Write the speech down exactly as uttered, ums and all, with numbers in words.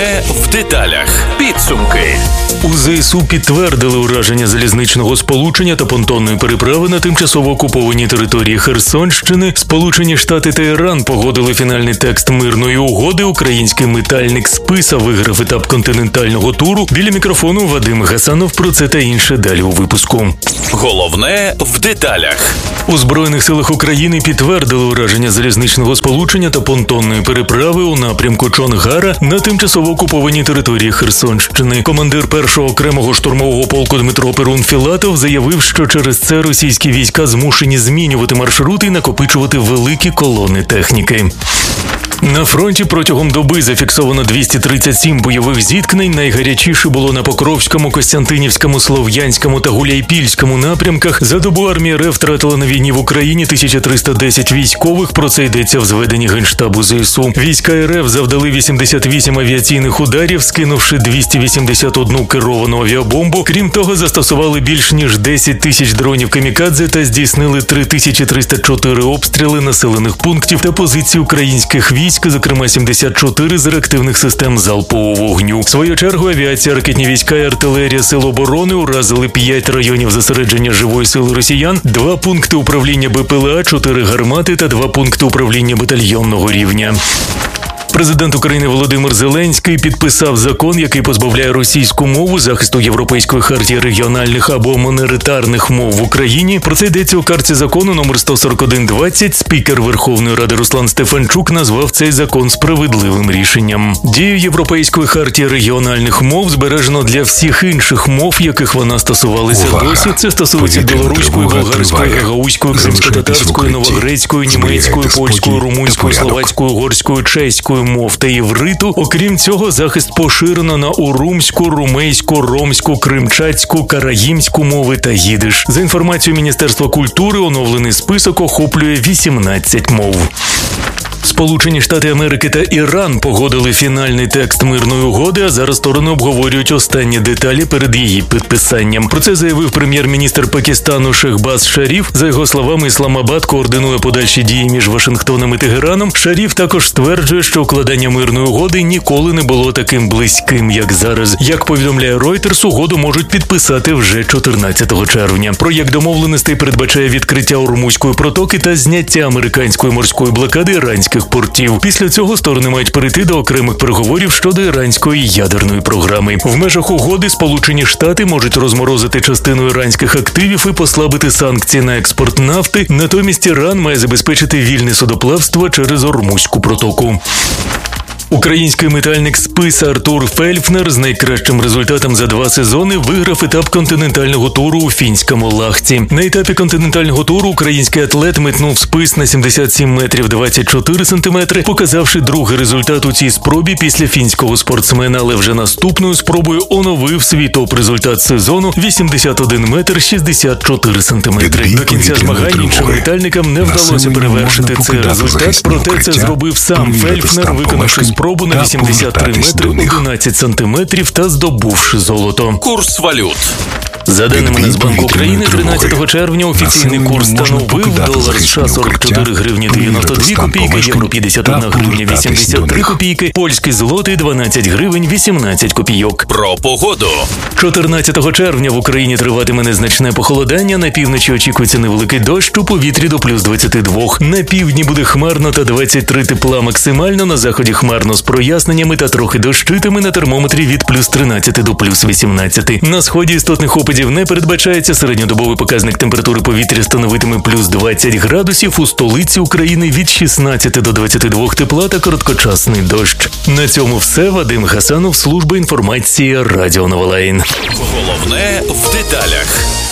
Головне в деталях. Підсумки. У ЗСУ підтвердили ураження залізничного сполучення та понтонної переправи на тимчасово окупованій території Херсонщини. Сполучені Штати та Іран погодили фінальний текст мирної угоди. Український метальник «Списа» виграв етап континентального туру. Біля мікрофону Вадим Гасанов. Про це та інше далі у випуску. Головне в деталях. У Збройних силах України підтвердили ураження залізничного сполучення та понтонної переправи у напрямку Чонгара на тимчасово окупованій території Херсонщини. Командир першого окремого штурмового полку Дмитро Перун-Філатов заявив, що через це російські війська змушені змінювати маршрути і накопичувати великі колони техніки. На фронті протягом доби зафіксовано двісті тридцять сім бойових зіткнень. Найгарячіше було на Покровському, Костянтинівському, Слов'янському та Гуляйпільському напрямках. За добу армія РФ втратила на війні в Україні тисяча триста десять військових. Про це йдеться в зведенні Генштабу ЗСУ. Війська РФ завдали вісімдесят вісім авіаційних ударів, скинувши двісті вісімдесят одну керовану авіабомбу. Крім того, застосували більш ніж десять тисяч дронів камікадзе та здійснили три тисячі триста чотири обстріли населених пунктів та позицій українських військ, зокрема сімдесят чотири з реактивних систем залпового вогню. В свою чергу авіація, ракетні війська і артилерія Сил оборони уразили п'ять районів зосередження живої сили росіян, два пункти управління БПЛА, чотири гармати та два пункти управління батальйонного рівня. Президент України Володимир Зеленський підписав закон, який позбавляє російську мову захисту Європейської хартії регіональних або міноритарних мов в Україні. Про це йдеться у картці закону номер сто сорок один двадцять. Спікер Верховної Ради Руслан Стефанчук назвав цей закон справедливим рішенням. Дію Європейської хартії регіональних мов збережено для всіх інших мов, яких вона стосувалася досі. Це стосується білоруської, болгарської, гагаузької, кримськотатарської, новогрецької, німецької, польської, румунської, словацької, угорської, чеської мов та євриту. Окрім цього, захист поширено на урумську, румейську, ромську, кримчацьку, караїмську мови та їдиш. За інформацією Міністерства культури, оновлений список охоплює вісімнадцять мов. Сполучені Штати Америки та Іран погодили фінальний текст мирної угоди, а зараз сторони обговорюють останні деталі перед її підписанням. Про це заявив прем'єр-міністр Пакистану Шехбаз Шаріф. За його словами, Ісламабад координує подальші дії між Вашингтоном і Тегераном. Шаріф також стверджує, що укладання мирної угоди ніколи не було таким близьким, як зараз. Як повідомляє Reuters, угоду можуть підписати вже чотирнадцятого червня. Проєкт домовленостей передбачає відкриття Ормузької протоки та зняття американської морської блокади іранських портів. Після цього сторони мають перейти до окремих переговорів щодо іранської ядерної програми. В межах угоди Сполучені Штати можуть розморозити частину іранських активів і послабити санкції на експорт нафти. Натомість Іран має забезпечити вільне судоплавство через Ормузьку протоку. Український метальник «Списа» Артур Фельфнер з найкращим результатом за два сезони виграв етап континентального туру у фінському Лахті. На етапі континентального туру український атлет метнув спис на сімдесят сім метрів двадцять чотири сантиметри, показавши другий результат у цій спробі після фінського спортсмена, але вже наступною спробою оновив свій топ-результат сезону – вісімдесят один метр шістдесят чотири сантиметри. До кінця змагань іншим метальникам не вдалося перевершити цей результат, проте це зробив сам Фельфнер, виконавши спробу на вісімдесят три метри одинадцять сантиметрів та здобувши золото. Курс валют. За даними Нацбанку України, тринадцятого червня офіційний курс становив долар США сорок чотири гривні дев'яносто дві копійки, євро п'ятдесят одна гривня вісімдесят три копійки, польський злотий дванадцять гривень вісімнадцять копійок. Про погоду. чотирнадцятого червня в Україні триватиме незначне похолодання, на півночі очікується невеликий дощ, у повітрі до плюс двадцять два. На півдні буде хмарно та двадцять три тепла максимально, на заході хмарно з проясненнями та трохи дощитиме, на термометрі від плюс тринадцять до плюс вісімнадцять. На сході істотних опадів не передбачається, середньодобовий показник температури повітря становитиме плюс двадцять градусів, у столиці України від шістнадцяти до двадцяти двох тепла та короткочасний дощ. На цьому все. Вадим Гасанов, служба інформації Радіо Новолайн. Головне в деталях.